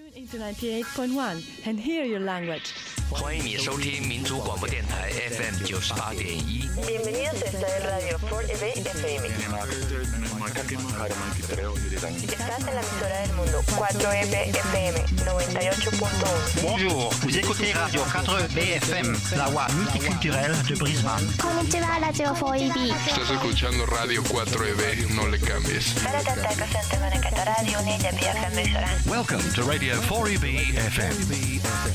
Tune into 98.1 and hear your language. 欢迎你收听民族广播电台 FM 98.1。 Bienvenidos a esta es Radio 4EB FM. Estás en la emisora del mundo 4EB FM 98.1. Bonjour, vous écoutez Radio 4EB FM, la voix multiculturelle de Brisbane. Konnichiwa, Radio 4EB. Estás escuchando Radio 4EB, no le cambies. Welcome to Radio 4EB FM.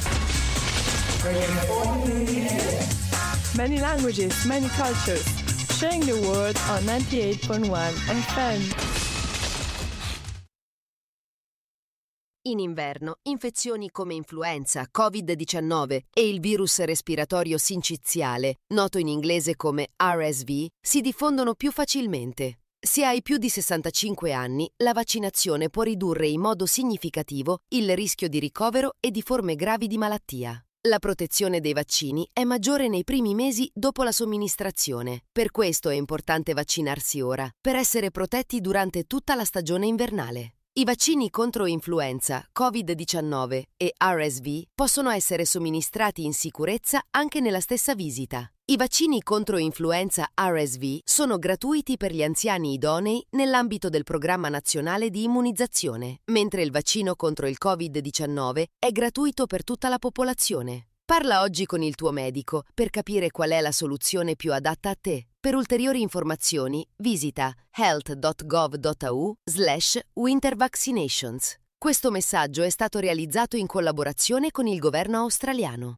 Many languages, many cultures. Sharing the world on 98.1 FM. In inverno, infezioni come influenza, Covid-19 e il virus respiratorio sinciziale, noto in inglese come RSV, si diffondono più facilmente. Se hai più di 65 anni, la vaccinazione può ridurre in modo significativo il rischio di ricovero e di forme gravi di malattia. La protezione dei vaccini è maggiore nei primi mesi dopo la somministrazione. Per questo è importante vaccinarsi ora, per essere protetti durante tutta la stagione invernale. I vaccini contro influenza, Covid-19 e RSV possono essere somministrati in sicurezza anche nella stessa visita. I vaccini contro influenza RSV sono gratuiti per gli anziani idonei nell'ambito del Programma Nazionale di Immunizzazione, mentre il vaccino contro il Covid-19 è gratuito per tutta la popolazione. Parla oggi con il tuo medico per capire qual è la soluzione più adatta a te. Per ulteriori informazioni visita health.gov.au/wintervaccinations. Questo messaggio è stato realizzato in collaborazione con il governo australiano.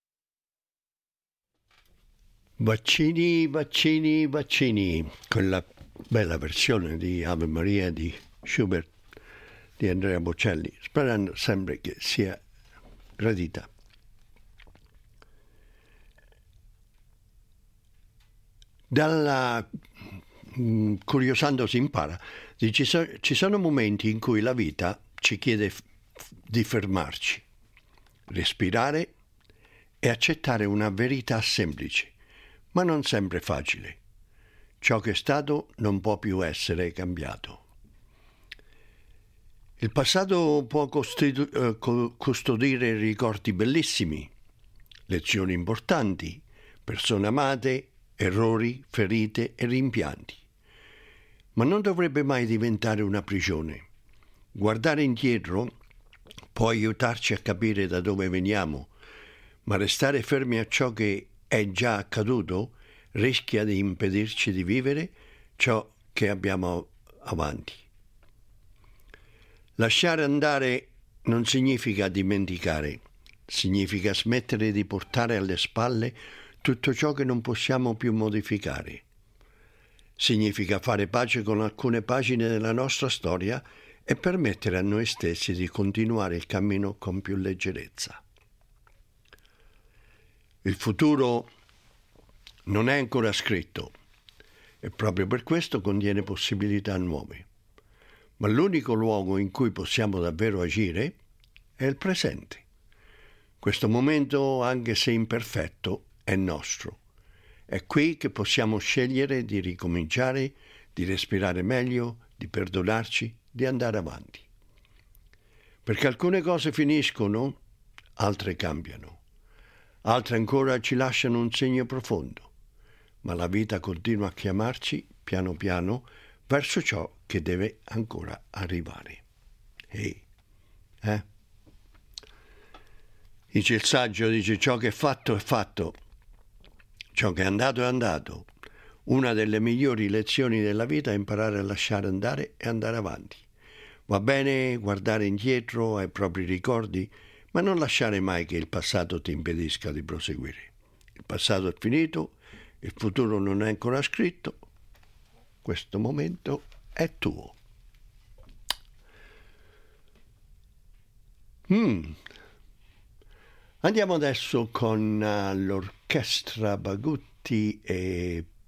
Vaccini, vaccini, vaccini, con la bella versione di Ave Maria di Schubert di Andrea Bocelli, sperando sempre che sia gradita. Dalla Curiosando si impara. Ci sono momenti in cui la vita ci chiede di fermarci, respirare e accettare una verità semplice, ma non sempre facile. Ciò che è stato non può più essere cambiato. Il passato può custodire ricordi bellissimi, lezioni importanti, persone amate, errori, ferite e rimpianti. Ma non dovrebbe mai diventare una prigione. Guardare indietro può aiutarci a capire da dove veniamo, ma restare fermi a ciò che è già accaduto rischia di impedirci di vivere ciò che abbiamo avanti. Lasciare andare non significa dimenticare, significa smettere di portare alle spalle tutto ciò che non possiamo più modificare. Significa fare pace con alcune pagine della nostra storia e permettere a noi stessi di continuare il cammino con più leggerezza. Il futuro non è ancora scritto e proprio per questo contiene possibilità nuove. Ma l'unico luogo in cui possiamo davvero agire è il presente. Questo momento, anche se imperfetto, è nostro. È qui che possiamo scegliere di ricominciare, di respirare meglio, di perdonarci, di andare avanti. Perché alcune cose finiscono, altre cambiano. Altre ancora ci lasciano un segno profondo, ma la vita continua a chiamarci piano piano verso ciò che deve ancora arrivare. Dice il saggio, ciò che è fatto, ciò che è andato. Una delle migliori lezioni della vita è imparare a lasciare andare e andare avanti. Va bene guardare indietro ai propri ricordi, ma non lasciare mai che il passato ti impedisca di proseguire. Il passato è finito, il futuro non è ancora scritto, questo momento è tuo. Andiamo adesso con l'orchestra Bagutti e